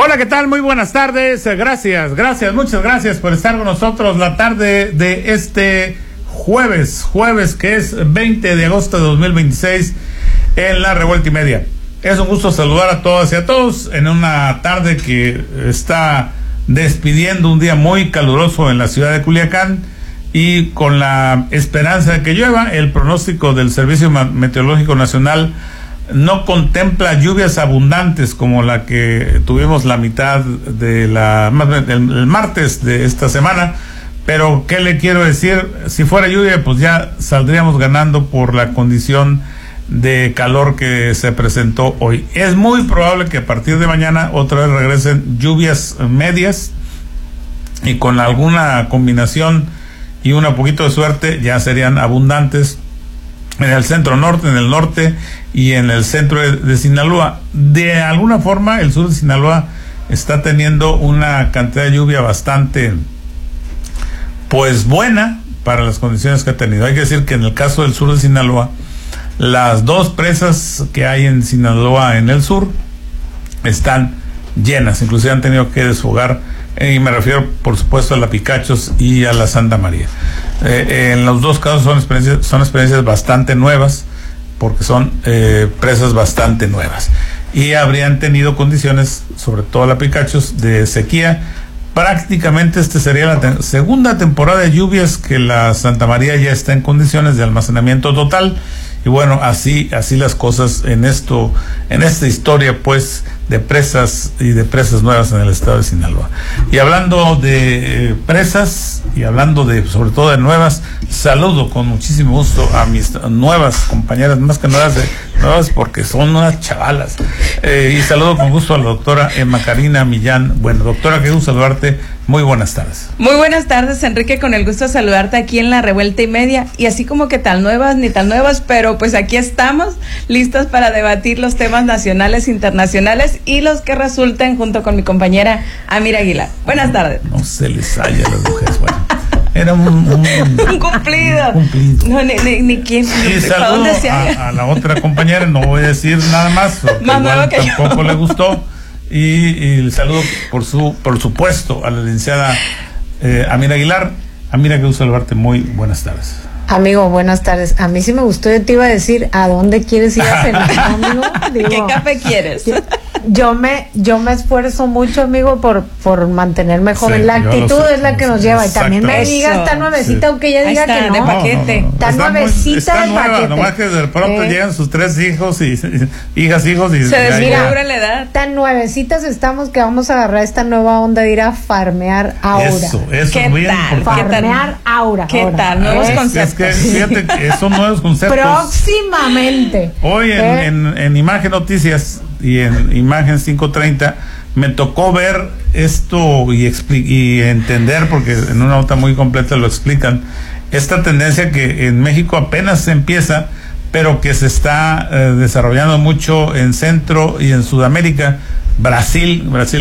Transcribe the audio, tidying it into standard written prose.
Hola, ¿qué tal? Muy buenas tardes. Muchas gracias por estar con nosotros la tarde de este jueves que es 20 de agosto de 2026 en La Revuelta y Media. Es un gusto saludar a todas y a todos en una tarde que está despidiendo un día muy caluroso en la ciudad de Culiacán y con la esperanza de que llueva. El pronóstico del Servicio Meteorológico Nacional no contempla lluvias abundantes como la que tuvimos la mitad de el martes de esta semana, pero ¿qué le quiero decir? Si fuera lluvia, pues ya saldríamos ganando por la condición de calor que se presentó hoy. Es muy probable que a partir de mañana otra vez regresen lluvias medias y con alguna combinación y un poquito de suerte ya serían abundantes en el centro norte, en el norte y en el centro de Sinaloa. De alguna forma el sur de Sinaloa está teniendo una cantidad de lluvia bastante buena para las condiciones que ha tenido. Hay que decir que en el caso del sur de Sinaloa, las dos presas que hay en Sinaloa en el sur están llenas, inclusive han tenido que desfogar, y me refiero por supuesto a la Picachos y a la Santa María. En los dos casos son experiencias bastante nuevas, porque son presas bastante nuevas, y habrían tenido condiciones, sobre todo la Picachos, de sequía. Prácticamente sería la segunda temporada de lluvias que la Santa María ya está en condiciones de almacenamiento total. Y bueno, así las cosas en esta historia pues de presas y de presas nuevas en el estado de Sinaloa. Y hablando de presas y hablando sobre todo de nuevas, saludo con muchísimo gusto a mis nuevas compañeras, más que nuevas porque son unas chavalas. Y saludo con gusto a la doctora Emma Karina Millán. Bueno, doctora, qué gusto saludarte. Muy buenas tardes. Muy buenas tardes, Enrique, con el gusto de saludarte aquí en La Revuelta y Media. Y así como que tan nuevas, ni tan nuevas, pero pues aquí estamos, listos para debatir los temas nacionales, internacionales y los que resulten, junto con mi compañera Amira Aguilar. Buenas tardes. No se les haya a las mujeres, bueno. Era un cumplido. No, ni quién. Y saludo a la otra compañera, no voy a decir nada más, más nueva que tampoco le gustó. Y el saludo por supuesto a la licenciada Amira Aguilar. Amira, qué gusto saludarte, muy buenas tardes. Amigo, buenas tardes. A mí sí me gustó, yo te iba a decir, ¿a dónde quieres ir a cenar, amigo? Digo, ¿qué café quieres? Yo me esfuerzo mucho, amigo, por mantenerme joven. Sí, la actitud es la que nos lleva. Y también me diga, está nuevecita, aunque ella diga que no. De paquete. No. Está nuevecita de paquete. Nomás que de pronto llegan sus 3 hijos y hijos y se desfigura la edad. Tan nuevecitas estamos que vamos a agarrar esta nueva onda de ir a farmear aura. Eso ¿Qué muy tal? Farmear aura. ¿Qué tal? Nuevos conceptos. Es que fíjate que son nuevos conceptos. Próximamente. Hoy en Imagen Noticias y en Imagen 530 me tocó ver esto y entender, porque en una nota muy completa lo explican, esta tendencia que en México apenas se empieza, pero que se está desarrollando mucho en Centro y en Sudamérica. Brasil